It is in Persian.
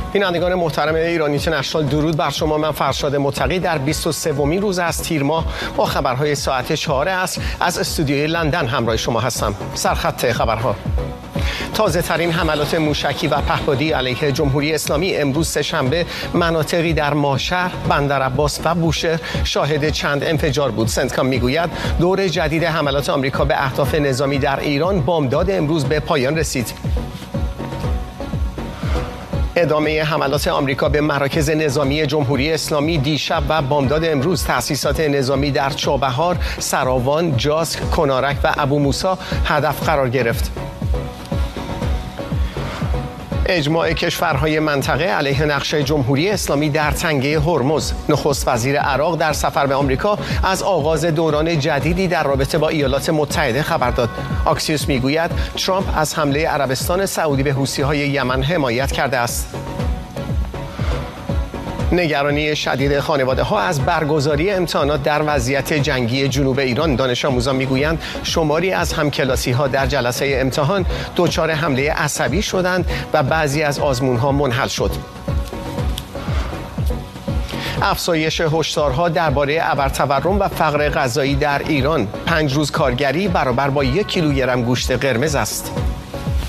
بینندگان محترم ایران اینترنشنال، درود بر شما. من فرشاد متقی در 23مین روز از تیر ماه با خبرهای ساعت 4 عصر از استودیوی لندن همراه شما هستم. سرخط خبرها: تازه ترین حملات موشکی و پهپادی علیه جمهوری اسلامی امروز سه‌شنبه مناطقی در ماشهر، بندرعباس و بوشهر شاهد چند انفجار بود. سنتکام میگوید دور جدید حملات آمریکا به اهداف نظامی در ایران بامداد امروز به پایان رسید. ادامه حملات آمریکا به مراکز نظامی جمهوری اسلامی دیشب و بامداد امروز تأسیسات نظامی در چابهار، سراوان، جاسک، کنارک و ابو موسی هدف قرار گرفت. اجماع کشورهای منطقه علیه نقش جمهوری اسلامی در تنگه هرمز. نخست وزیر عراق در سفر به آمریکا از آغاز دوران جدیدی در رابطه با ایالات متحده خبر داد. آکسیوس میگوید ترامپ از حمله عربستان سعودی به حوثی‌های یمن حمایت کرده است. نگرانی شدید خانواده‌ها از برگزاری امتحانات در وضعیت جنگی جنوب ایران. دانش آموزان میگویند شماری از همکلاسی‌ها در جلسه امتحان دچار حمله عصبی شدند و بعضی از آزمون‌ها منحل شد. افزایش هشدارها درباره ابرتورم و فقر غذایی در ایران. 5 روز کارگری برابر با 1 کیلوگرم گوشت قرمز است.